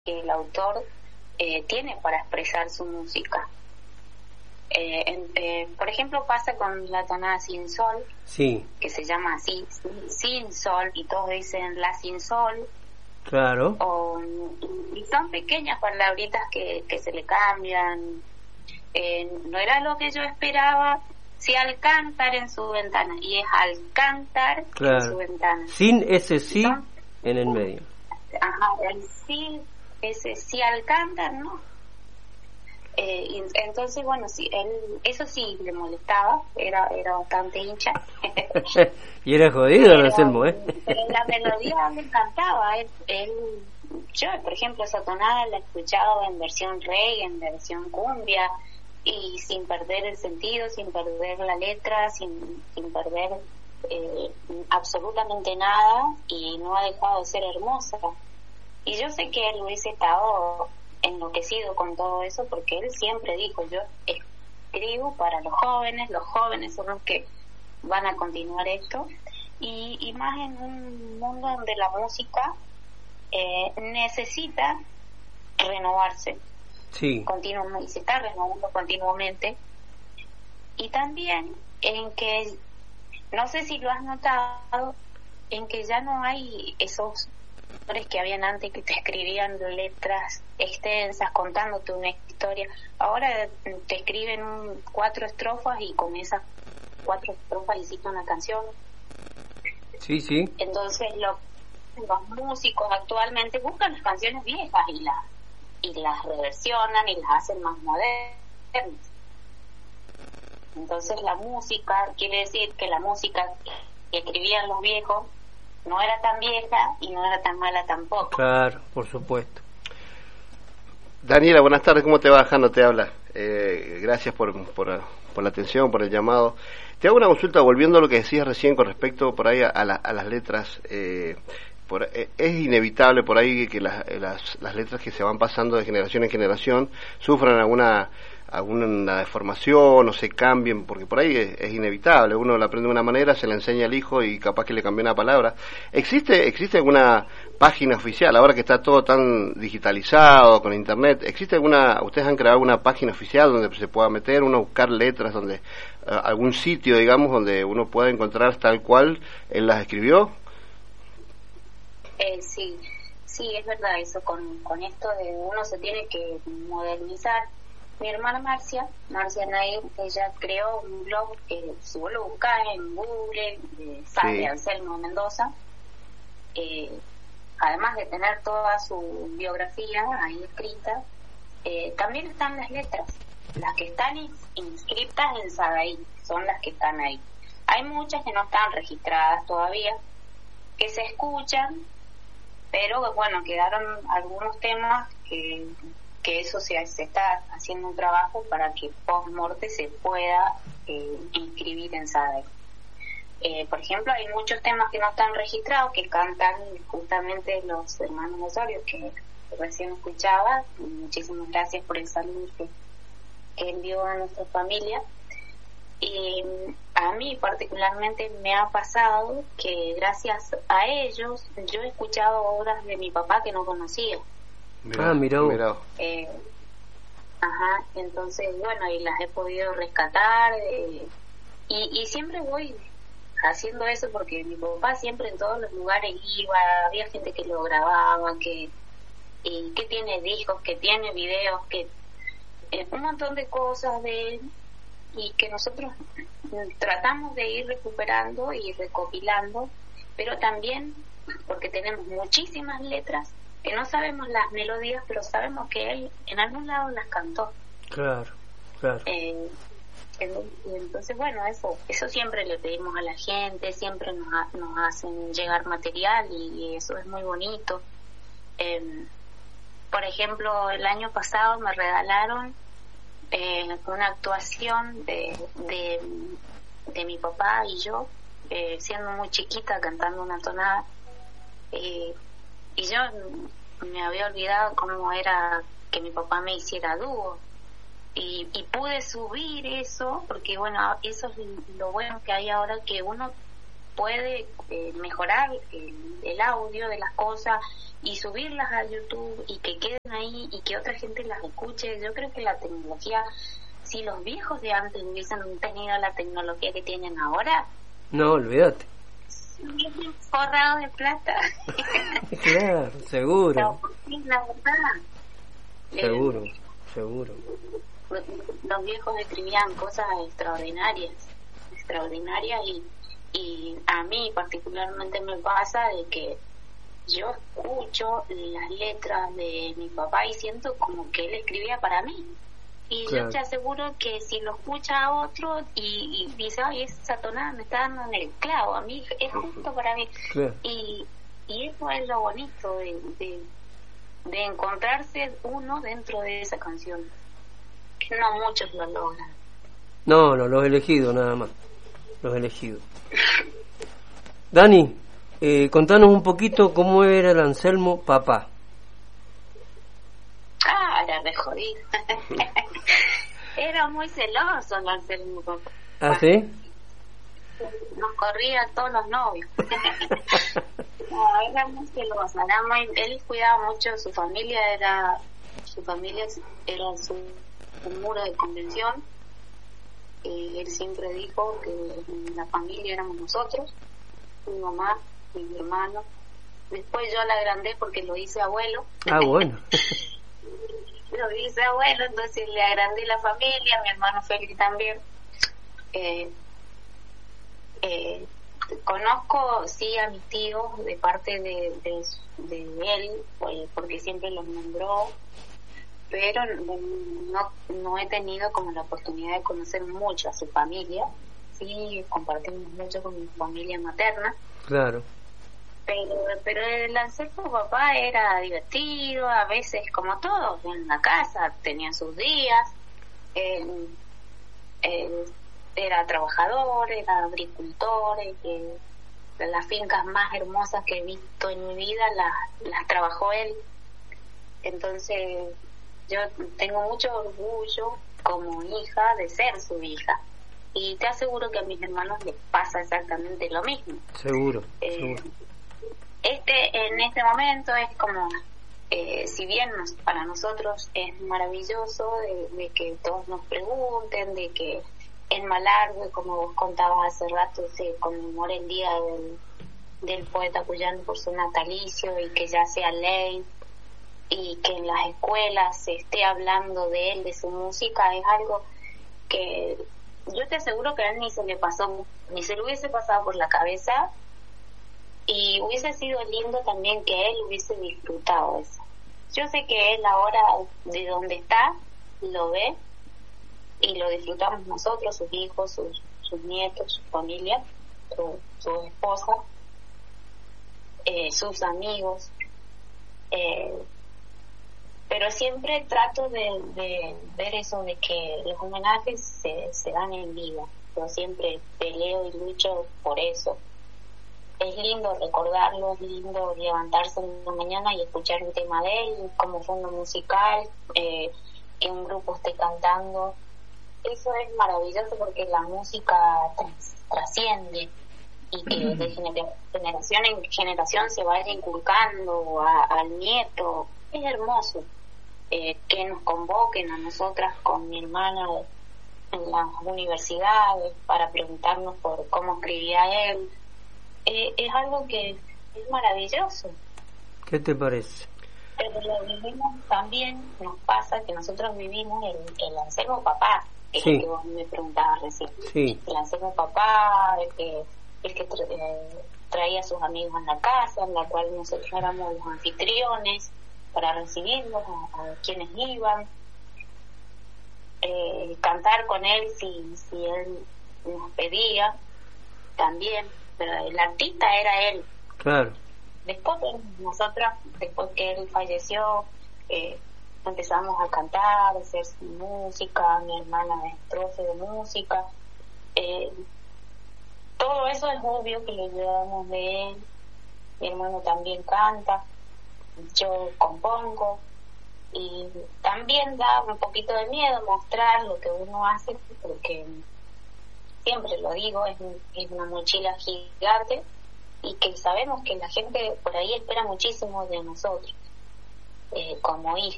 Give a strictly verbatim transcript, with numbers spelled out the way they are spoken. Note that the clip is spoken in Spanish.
que el autor eh, tiene para expresar su música. Eh, en, eh, por ejemplo, pasa con la tonada sin sol, sí, que se llama así, sin sol, y todos dicen la sin sol. Claro. O, y son pequeñas palabritas que, que se le cambian. Eh, no era lo que yo esperaba, si alcantar en su ventana, y es alcantar claro. en su ventana. Sin ese sí ¿no? En el medio. Ajá, el sí, ese sí alcantar, ¿no? Eh, y entonces, bueno, sí, él, eso sí le molestaba, era era bastante hincha. Y era jodido, ¿no, Anselmo? ¿Eh? Pero la melodía le encantaba. Él, él, yo, por ejemplo, esa tonada la he escuchado en versión reggae, en versión cumbia, y sin perder el sentido, sin perder la letra, sin, sin perder eh, absolutamente nada, y no ha dejado de ser hermosa. Y yo sé que él hubiese estado enloquecido con todo eso, porque él siempre dijo, yo escribo para los jóvenes, los jóvenes son los que van a continuar esto, y, y más en un mundo donde la música eh, necesita renovarse, sí, continuamente, y se está renovando continuamente, y también en que, no sé si lo has notado, en que ya no hay esos que habían antes que te escribían letras extensas contándote una historia. Ahora te escriben un, cuatro estrofas y con esas cuatro estrofas hiciste una canción. Sí, sí. Entonces lo, los músicos actualmente buscan las canciones viejas y las y las reversionan y las hacen más modernas. Entonces la música, quiere decir que la música que escribían los viejos no era tan vieja y no era tan mala tampoco. Claro, por supuesto. Daniela, buenas tardes, ¿cómo te va? Jano te habla. Eh, gracias por, por, por la atención, por el llamado. Te hago una consulta, volviendo a lo que decías recién con respecto por ahí a, a, la, a las letras. Eh, por, eh, es inevitable por ahí que las, las, las letras que se van pasando de generación en generación sufran alguna alguna deformación o se cambien, porque por ahí es, es inevitable, uno la aprende de una manera, se la enseña al hijo y capaz que le cambia una palabra. ¿Existe existe alguna página oficial, ahora que está todo tan digitalizado con internet, existe alguna, ustedes han creado una página oficial donde se pueda meter, uno buscar letras, donde uh, algún sitio, digamos, donde uno pueda encontrar tal cual él las escribió? Eh, sí, sí, es verdad eso, con, con esto de uno se tiene que modernizar. Mi hermana Marcia, Marcia Nair, ella creó un blog que si vos lo buscás en Google, de Padre sí. Anselmo Mendoza, eh, además de tener toda su biografía ahí escrita, eh, también están las letras, las que están inscritas en Sadaí, son las que están ahí. Hay muchas que no están registradas todavía, que se escuchan, pero bueno, quedaron algunos temas que... que eso se, se está haciendo un trabajo para que post-morte se pueda eh, inscribir en Sadaí. Eh, por ejemplo, hay muchos temas que no están registrados, que cantan justamente los hermanos Osorio, que recién escuchaba. Muchísimas gracias por el saludo que, que envió a nuestra familia. Y a mí particularmente me ha pasado que gracias a ellos yo he escuchado obras de mi papá que no conocía. Mirá, ah, mirá. mirá. Eh, ajá, entonces, bueno, y las he podido rescatar, eh, y, y siempre voy haciendo eso porque mi papá siempre en todos los lugares iba, había gente que lo grababa, que, y que tiene discos, que tiene videos, que eh, un montón de cosas de él, y que nosotros tratamos de ir recuperando y recopilando, pero también porque tenemos muchísimas letras que no sabemos las melodías, pero sabemos que él en algún lado las cantó. Claro, claro. Eh, entonces, bueno, eso eso siempre le pedimos a la gente, siempre nos, ha, nos hacen llegar material y eso es muy bonito. Eh, por ejemplo, el año pasado me regalaron eh, una actuación de, de, de mi papá y yo, eh, siendo muy chiquita, cantando una tonada. Eh, y yo me había olvidado cómo era que mi papá me hiciera dúo y, y pude subir eso porque bueno, eso es lo bueno que hay ahora, que uno puede eh, mejorar el, el audio de las cosas, y subirlas a YouTube y que queden ahí y que otra gente las escuche. Yo creo que la tecnología, si los viejos de antes hubiesen tenido la tecnología que tienen ahora, no, olvídate, forrado de plata. Claro, seguro. La verdad. Seguro, eh, seguro. Los viejos escribían cosas extraordinarias, extraordinarias y, y a mí particularmente me pasa de que yo escucho las letras de mi papá y siento como que él escribía para mí. Y claro, yo te aseguro que si lo escucha a otro y, y dice, ay, esa tonada me está dando en el clavo, a mí es justo para mí. Claro. Y, y eso es lo bonito de, de, de encontrarse uno dentro de esa canción. Que no muchos lo logran. No, no, los elegidos nada más. Los elegidos. Dani, eh, contanos un poquito cómo era el Anselmo papá. Ah, era re jodido. Era muy celoso el Anselmo papá. ¿Ah, sí? Nos corría a todos los novios. No, era muy celoso. Era muy, él cuidaba mucho de su familia, era su familia era su, su muro de contención. Eh, él siempre dijo que la familia éramos nosotros, mi mamá, mi hermano. Después yo la agrandé porque lo hice abuelo. Ah, bueno. Lo hice abuelo, entonces le agrandé la familia, mi hermano Félix también. Eh, eh, conozco, sí, a mis tíos de parte de, de, de él, porque siempre los nombró, pero no, no he tenido como la oportunidad de conocer mucho a su familia. Sí, compartimos mucho con mi familia materna. Claro. Pero, pero el Anselmo papá era divertido, a veces como todos en la casa, tenía sus días, eh, eh, era trabajador, era agricultor, eh, las fincas más hermosas que he visto en mi vida las, las trabajó él. Entonces yo tengo mucho orgullo como hija de ser su hija, y te aseguro que a mis hermanos les pasa exactamente lo mismo. Seguro, eh, seguro. Este, en este momento es como, eh, si bien nos, para nosotros es maravilloso de, de que todos nos pregunten, de que en Malargüe, como vos contabas hace rato, se conmemora el día del, del poeta cuyano por su natalicio y que ya sea ley, y que en las escuelas se esté hablando de él, de su música, es algo que yo te aseguro que a él ni se le pasó, ni se le hubiese pasado por la cabeza. Y hubiese sido lindo también que él hubiese disfrutado eso. Yo sé que él ahora, de donde está, lo ve y lo disfrutamos nosotros, sus hijos, sus, sus nietos, su familia, su, su esposa, eh, sus amigos. Eh, pero siempre trato de, de ver eso de que los homenajes se, se dan en vida. Yo siempre peleo y lucho por eso. Es lindo recordarlo, es lindo levantarse en la mañana y escuchar un tema de él como fondo musical, eh, que un grupo esté cantando. Eso es maravilloso porque la música tras, trasciende y que de gener- generación en generación se vaya inculcando a, al nieto. Es hermoso eh, que nos convoquen a nosotras con mi hermana en las universidades para preguntarnos por cómo escribía él. Eh, es algo que es maravilloso. ¿Qué te parece? Pero lo vivimos también, nos pasa que nosotros vivimos el, el Anselmo papá, que sí, es el que vos me preguntabas recién. Sí. El Anselmo papá, el que, el que tra- eh, traía a sus amigos a la casa, en la cual nosotros éramos los anfitriones para recibirlos a, a quienes iban. Eh, cantar con él si, si él nos pedía también. Pero el artista era él. Claro. Después nosotros, después que él falleció, eh, empezamos a cantar, a hacer su música, mi hermana es profe de música. Eh, todo eso es obvio que lo llevamos de él. Mi hermano también canta, yo compongo, y también da un poquito de miedo mostrar lo que uno hace, porque siempre lo digo, es, es una mochila gigante, y que sabemos que la gente por ahí espera muchísimo de nosotros, eh, como hijos.